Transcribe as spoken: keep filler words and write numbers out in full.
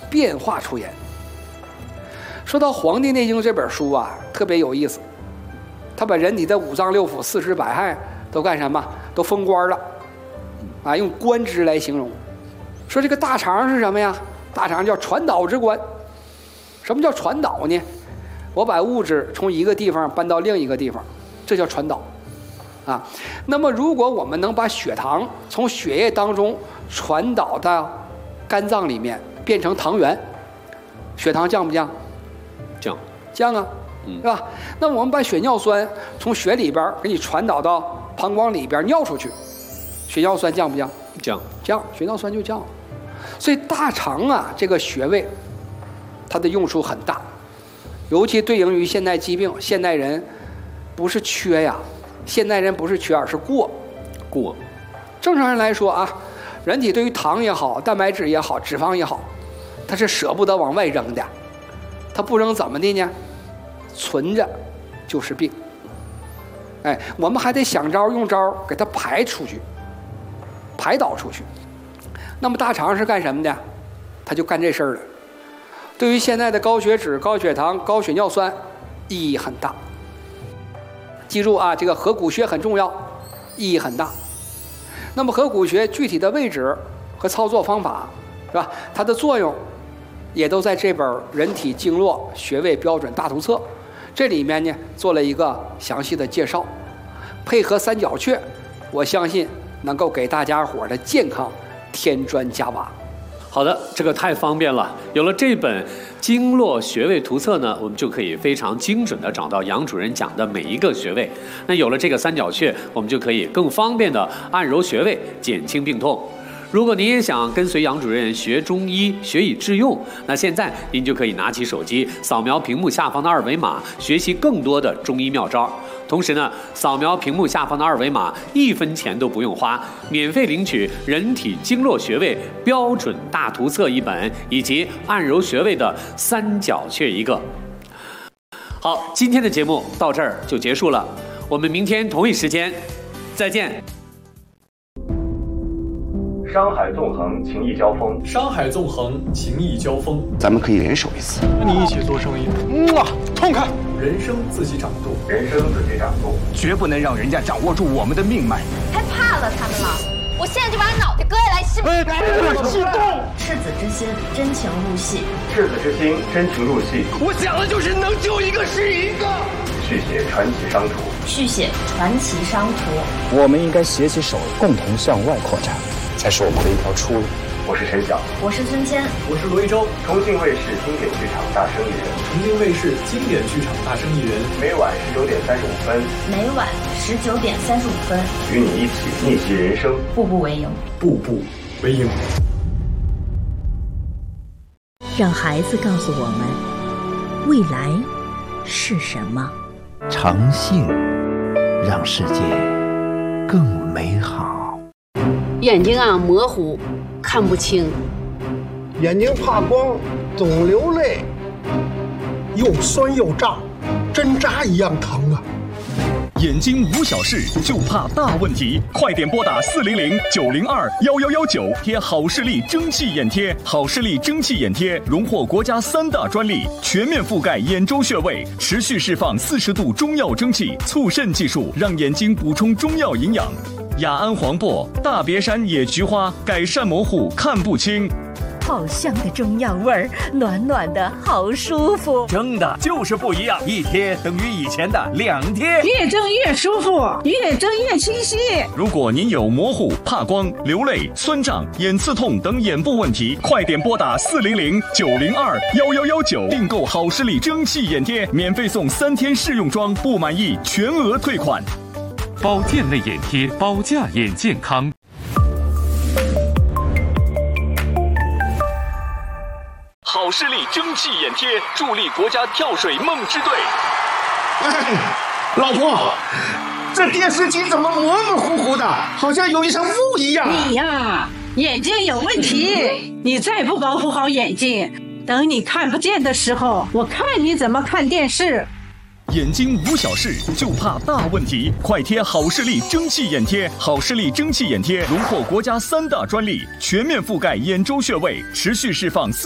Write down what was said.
变化出言。说到《黄帝内经》这本书啊，特别有意思，他把人体的五脏六腑、四肢百骸都干什么？都封官了，啊，用官职来形容。说这个大肠是什么呀？大肠叫传导之官。什么叫传导呢？我把物质从一个地方搬到另一个地方，这叫传导。啊，那么如果我们能把血糖从血液当中传导到肝脏里面，变成糖原，血糖降不降？ 降， 降啊，是吧？那么我们把血尿酸从血里边给你传导到膀胱里边尿出去，血尿酸降不降？ 降， 降，血尿酸就降了。所以大肠啊，这个穴位，它的用处很大，尤其对应于现代疾病，现代人不是缺呀。现代人不是缺，而是过。 过。 正常人来说啊，人体对于糖也好、蛋白质也好、脂肪也好，它是舍不得往外扔的。它不扔怎么的呢？存着就是病。哎，我们还得想招用招给它排出去，排导出去。那么大肠是干什么的？它就干这事儿了。对于现在的高血脂、高血糖、高血尿酸，意义很大。记住啊，这个合谷穴很重要，意义很大。那么合谷穴具体的位置和操作方法，是吧？它的作用也都在这本《人体经络穴位标准大图册》这里面呢做了一个详细的介绍，配合三角穴，我相信能够给大家伙的健康添砖加瓦。 好的，这个太方便了。有了这本经络穴位图册呢，我们就可以非常精准地找到杨主任讲的每一个穴位。那有了这个三角穴，我们就可以更方便地按揉穴位，减轻病痛。如果您也想跟随杨主任学中医，学以致用，那现在您就可以拿起手机，扫描屏幕下方的二维码，学习更多的中医妙招。同时呢，扫描屏幕下方的二维码，一分钱都不用花，免费领取《人体经络穴位标准大图册》一本，以及按揉穴位的三角穴一个。好，今天的节目到这儿就结束了，我们明天同一时间再见。 商海纵横，情谊交锋。 商海纵横，情谊交锋。 咱们可以联手一次， 和你一起做生意。 哇，痛快！ 人生自己掌舵， 人生自己掌舵， 绝不能让人家掌握住我们的命脉。 太怕了他们了，我现在就把他脑袋割下来试。 哎，激动！ 赤子之心，真情入戏。 赤子之心，真情入戏。 我讲的就是能救一个是一个。 续写传奇商图， 续写传奇商图。 我们应该携起手，共同向外扩展，才是我们的一条出路。 我是陈晓， 我是孙谦， 我是罗一舟。 重庆卫视经典剧场大声艺人， 重庆卫视经典剧场大声艺人， 每晚十九点三十五分， 每晚十九点三十五分， 与你一起逆袭人生， 步步为营， 步步为营。 让孩子告诉我们，未来是什么？ 诚信让世界更美好。 眼睛啊模糊，看不清； 眼睛怕光，总流泪，又酸又胀，针扎一样疼啊！ 眼睛无小事，就怕大问题。快点拨打四零零九零二幺幺幺九，贴好视力蒸汽眼贴。好视力蒸汽眼贴荣获国家三大专利，全面覆盖眼周穴位，持续释放四十度中药蒸汽，促肾技术让眼睛补充中药营养。雅安黄柏、大别山野菊花，改善模糊看不清。 好香的中药味儿，暖暖的好舒服。 蒸的就是不一样，一贴等于以前的两贴， 越蒸越舒服，越蒸越清晰。 如果您有模糊、怕光、流泪、酸胀、眼刺痛等眼部问题，快点拨打四零零九零二幺幺幺九，订购好视力蒸汽眼贴，免费送三天试用装，不满意全额退款。 保健类眼贴，保价眼健康。 好视力蒸汽眼贴助力国家跳水梦之队。 哎，老婆，这电视机怎么模模糊糊的，好像有一层雾一样？ 你呀，眼睛有问题，你再不保护好眼睛，等你看不见的时候，我看你怎么看电视。 眼睛无小事，就怕大问题。快贴好视力蒸汽眼贴，好视力蒸汽眼贴荣获国家三大专利，全面覆盖眼周穴位，持续释放